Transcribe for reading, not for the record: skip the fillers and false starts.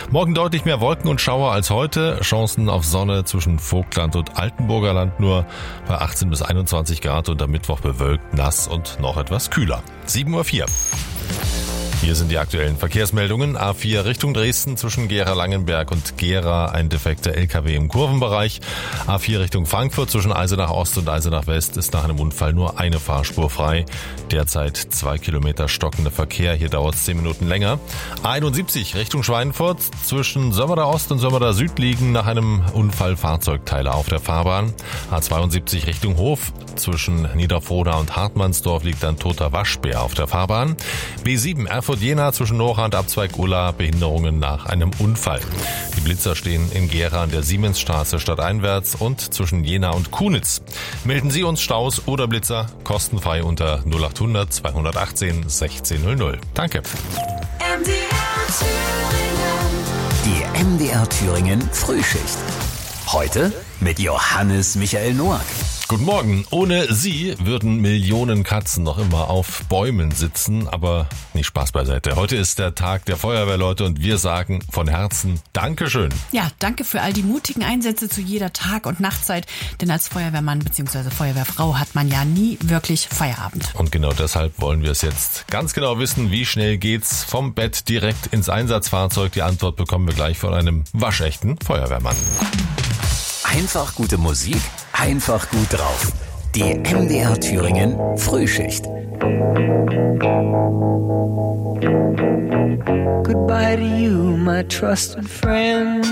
Morgen deutlich mehr Wolken und Schauer als heute. Chancen auf Sonne zwischen Vogtland und Altenburger Land nur bei 18 bis 21 Grad und am Mittwoch bewölkt, nass und noch etwas kühler. 7:04 Uhr. Hier sind die aktuellen Verkehrsmeldungen. A4 Richtung Dresden zwischen Gera-Langenberg und Gera ein defekter LKW im Kurvenbereich. A4 Richtung Frankfurt zwischen Eisenach Ost und Eisenach West ist nach einem Unfall nur eine Fahrspur frei. Derzeit 2 Kilometer stockender Verkehr. Hier dauert es 10 Minuten länger. A71 Richtung Schweinfurt zwischen Sömmerda Ost und Sömmerda Süd liegen nach einem Unfall Fahrzeugteile auf der Fahrbahn. A72 Richtung Hof zwischen Niederfroda und Hartmannsdorf liegt ein toter Waschbär auf der Fahrbahn. B7 Erfurt-Jena zwischen Nora und Abzweig Ulla, Behinderungen nach einem Unfall. Die Blitzer stehen in Gera an der Siemensstraße stadteinwärts und zwischen Jena und Kunitz. Melden Sie uns Staus oder Blitzer kostenfrei unter 0800 218 1600. Danke. Die MDR Thüringen Frühschicht. Heute mit Johannes Michael Noack. Guten Morgen. Ohne Sie würden Millionen Katzen noch immer auf Bäumen sitzen, aber nicht Spaß beiseite. Heute ist der Tag der Feuerwehrleute und wir sagen von Herzen Dankeschön. Ja, danke für all die mutigen Einsätze zu jeder Tag- und Nachtzeit, denn als Feuerwehrmann bzw. Feuerwehrfrau hat man ja nie wirklich Feierabend. Und genau deshalb wollen wir es jetzt ganz genau wissen, wie schnell geht's vom Bett direkt ins Einsatzfahrzeug. Die Antwort bekommen wir gleich von einem waschechten Feuerwehrmann. Einfach gute Musik, einfach gut drauf. Die MDR Thüringen Frühschicht. Goodbye to you, my trusted friend.